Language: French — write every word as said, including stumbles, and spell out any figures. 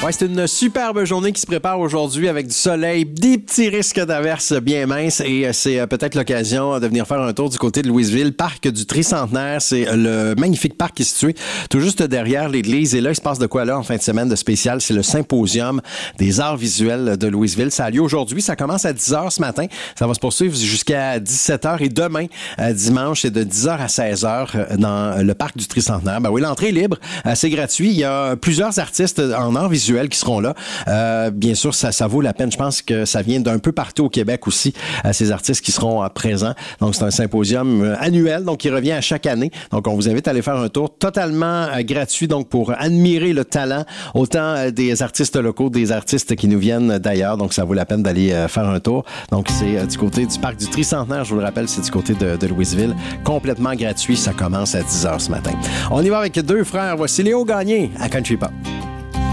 Ouais, c'est une superbe journée qui se prépare aujourd'hui avec du soleil, des petits risques d'averses bien minces et c'est peut-être l'occasion de venir faire un tour du côté de Louisville, parc du Tricentenaire. C'est le magnifique parc qui est situé tout juste derrière l'église et là, il se passe de quoi là en fin de semaine de spécial? C'est le symposium des arts visuels de Louisville. Ça a lieu aujourd'hui, ça commence à dix heures ce matin. Ça va se poursuivre jusqu'à dix-sept heures et demain, dimanche, c'est de dix heures à seize heures dans le parc du Tricentenaire. Ben oui, l'entrée est libre, c'est gratuit. Il y a plusieurs artistes en arts visuels qui seront là. Euh, bien sûr, ça, ça vaut la peine. Je pense que ça vient d'un peu partout au Québec aussi, euh, ces artistes qui seront euh, présents. Donc, c'est un symposium euh, annuel, donc qui revient à chaque année. Donc, on vous invite à aller faire un tour totalement euh, gratuit, donc pour admirer le talent autant euh, des artistes locaux, des artistes qui nous viennent d'ailleurs. Donc, ça vaut la peine d'aller euh, faire un tour. Donc, c'est euh, du côté du parc du Tricentenaire, je vous le rappelle, c'est du côté de, de Louisville. Complètement gratuit, ça commence à dix heures ce matin. On y va avec deux frères. Voici Léo Gagné à Country Pop.